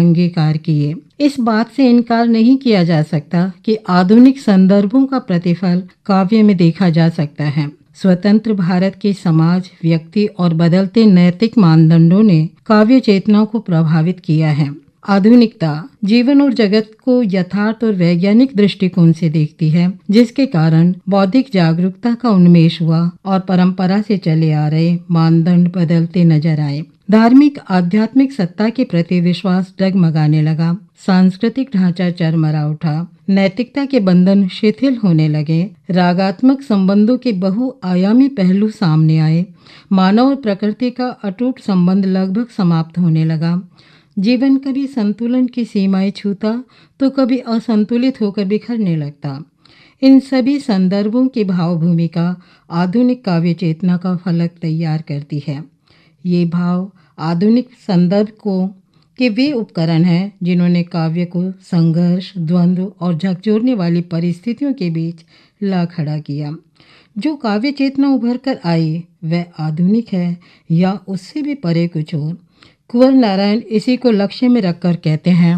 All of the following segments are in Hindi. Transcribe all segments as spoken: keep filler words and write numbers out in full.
अंगीकार किए। इस बात से इनकार नहीं किया जा सकता कि आधुनिक संदर्भों का प्रतिफल काव्य में देखा जा सकता है। स्वतंत्र भारत के समाज, व्यक्ति और बदलते नैतिक मानदंडों ने काव्य चेतना को प्रभावित किया है। आधुनिकता जीवन और जगत को यथार्थ और वैज्ञानिक दृष्टिकोण से देखती है, जिसके कारण बौद्धिक जागरूकता का उन्मेष हुआ और परंपरा से चले आ रहे मानदंड बदलते नजर आए। धार्मिक आध्यात्मिक सत्ता के प्रति विश्वास डगमगाने लगा, सांस्कृतिक ढांचा चरमरा उठा, नैतिकता के बंधन शिथिल होने लगे, रागात्मक संबंधों के बहुआयामी पहलू सामने आए, मानव और प्रकृति का अटूट संबंध लगभग समाप्त होने लगा। जीवन कभी संतुलन की सीमाएं छूता तो कभी असंतुलित होकर बिखरने लगता। इन सभी संदर्भों की भाव भूमिका आधुनिक काव्य चेतना का फलक तैयार करती है। ये भाव आधुनिक संदर्भ को के वे उपकरण हैं जिन्होंने काव्य को संघर्ष, द्वंद्व और झकझोरने वाली परिस्थितियों के बीच ला खड़ा किया। जो काव्य चेतना उभर कर आई वह आधुनिक है या उससे भी परे कुछ और। कुंवर नारायण इसी को लक्ष्य में रखकर कहते हैं,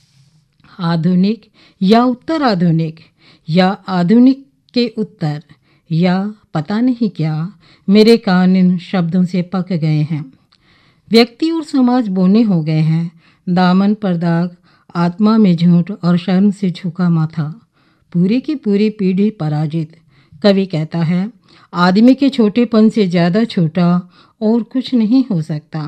आधुनिक या उत्तर आधुनिक या आधुनिक के उत्तर या पता नहीं क्या, मेरे कान इन शब्दों से पक गए हैं। व्यक्ति और समाज बोने हो गए हैं, दामन पर दाग, आत्मा में झूठ और शर्म से झुका माथा, पूरी की पूरी पीढ़ी पराजित। कवि कहता है, आदमी के छोटेपन से ज़्यादा छोटा और कुछ नहीं हो सकता।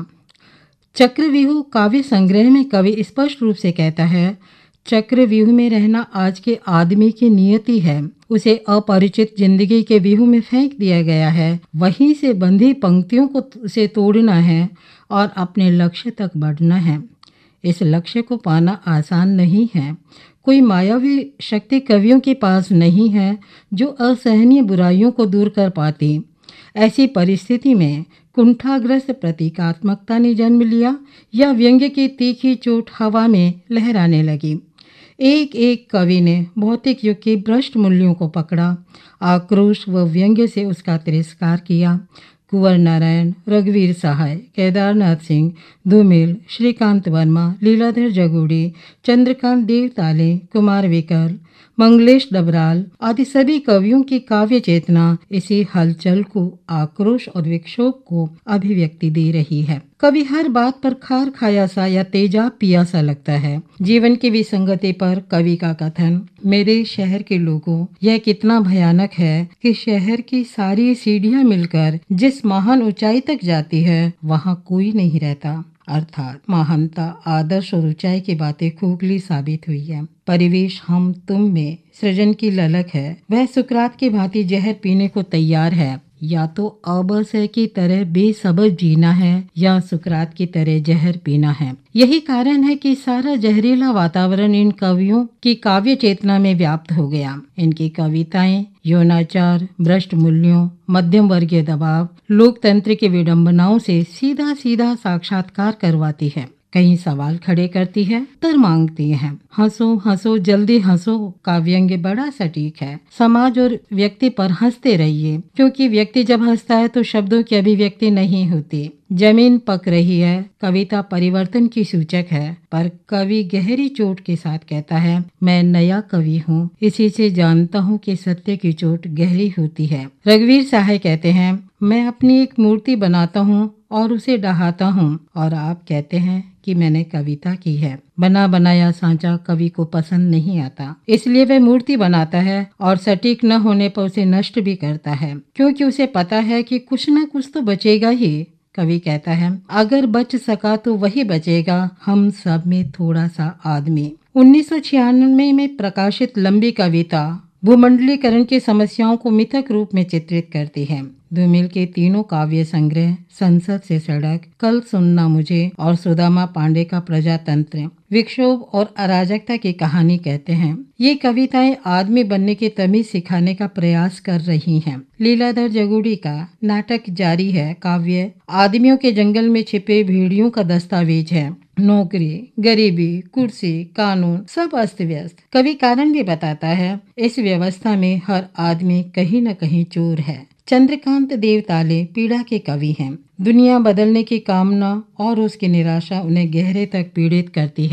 चक्रव्यूह काव्य संग्रह में कवि स्पष्ट रूप से कहता है, चक्रव्यूह में रहना आज के आदमी की नियति है। उसे अपरिचित जिंदगी के व्यूह में फेंक दिया गया है। वहीं से बंधी पंक्तियों को उसे तोड़ना है और अपने लक्ष्य तक बढ़ना है। इस लक्ष्य को पाना आसान नहीं है। कोई मायावी शक्ति कवियों के पास नहीं है जो असहनीय बुराइयों को दूर कर पाती। ऐसी परिस्थिति में कुंठाग्रस्त प्रतीकात्मकता ने जन्म लिया या व्यंग्य की तीखी चोट हवा में लहराने लगी। एक एक कवि ने भौतिक युग के भ्रष्ट मूल्यों को पकड़ा, आक्रोश व व्यंग्य से उसका तिरस्कार किया। कुंवर नारायण, रघुवीर सहाय, केदारनाथ सिंह, धूमिल, श्रीकांत वर्मा, लीलाधर जगूड़ी, चंद्रकांत देवताले, कुमार विकल, मंगलेश डबराल आदि सभी कवियों की काव्य चेतना इसी हलचल को, आक्रोश और विक्षोभ को अभिव्यक्ति दे रही है। कभी हर बात पर खार खाया सा या तेजाब पिया सा लगता है। जीवन की विसंगति पर कवि का कथन, मेरे शहर के लोगों, यह कितना भयानक है कि शहर की सारी सीढ़ियां मिलकर जिस महान ऊंचाई तक जाती है वहाँ कोई नहीं रहता। अर्थात महानता, आदर्श और ऊंचाई की बातें खोखली साबित हुई है। परिवेश हम तुम में सृजन की ललक है। वह सुकरात की भांति जहर पीने को तैयार है। या तो अबसर की तरह बेसब्र जीना है या सुकरात की तरह जहर पीना है। यही कारण है कि सारा जहरीला वातावरण इन कवियों की काव्य चेतना में व्याप्त हो गया। इनकी कविताएं यौनाचार, भ्रष्ट मूल्यों, मध्यम वर्गीय दबाव, लोकतंत्र की विडंबनाओं से सीधा सीधा साक्षात्कार करवाती है। कई सवाल खड़े करती है, उत्तर मांगती है। हंसो हंसो जल्दी हंसो का व्यंग्य बड़ा सटीक है। समाज और व्यक्ति पर हंसते रहिए, क्योंकि व्यक्ति जब हंसता है तो शब्दों की अभिव्यक्ति नहीं होती। जमीन पक रही है, कविता परिवर्तन की सूचक है, पर कवि गहरी चोट के साथ कहता है, मैं नया कवि हूँ, इसी से जानता हूँ कि सत्य की चोट गहरी होती है। रघुवीर सहाय कहते हैं, मैं अपनी एक मूर्ति बनाता हूँ और उसे डहाता हूँ, और आप कहते हैं कि मैंने कविता की है। बना बनाया सांचा कवि को पसंद नहीं आता, इसलिए वह मूर्ति बनाता है और सटीक न होने पर उसे नष्ट भी करता है, क्योंकि उसे पता है कि कुछ न कुछ तो बचेगा ही। कवि कहता है, अगर बच सका तो वही बचेगा, हम सब में थोड़ा सा आदमी। उन्नीस सौ छियानवे में प्रकाशित लंबी कविता भूमंडलीकरण की समस्याओं को मिथक रूप में चित्रित करती है। धूमिल के तीनों काव्य संग्रह संसद से सड़क, कल सुनना मुझे और सुदामा पांडे का प्रजातंत्र विक्षोभ और अराजकता की कहानी कहते हैं। ये कविताएं आदमी बनने की तमीज सिखाने का प्रयास कर रही हैं। लीलाधर जगूड़ी का नाटक जारी है काव्य आदमियों के जंगल में छिपे भेड़ियों का दस्तावेज है। नौकरी, गरीबी, कुर्सी, कानून सब अस्त व्यस्त। कवि कारण भी बताता है, इस व्यवस्था में हर आदमी कहीं न कहीं चोर है। चंद्रकांत देवताले पीड़ा के कवि हैं। दुनिया बदलने की कामना और उसकी निराशा उन्हें गहरे तक पीड़ित करती है।